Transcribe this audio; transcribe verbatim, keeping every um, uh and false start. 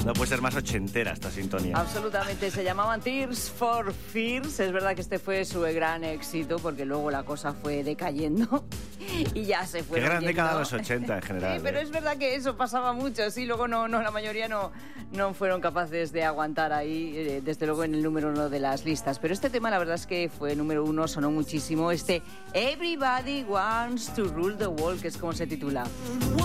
No puede ser más ochentera esta sintonía. Absolutamente, se llamaban Tears for Fears. Es verdad que este fue su gran éxito porque luego la cosa fue decayendo y ya se fue. Qué gran yendo. década de los ochenta en general. Sí, pero ¿eh? es verdad que eso pasaba mucho, sí, luego no, no la mayoría no, no fueron capaces de aguantar ahí, eh, desde luego en el número uno de las listas. Pero este tema la verdad es que fue número uno, sonó muchísimo, este Everybody Wants to Rule the World, que es como se titula.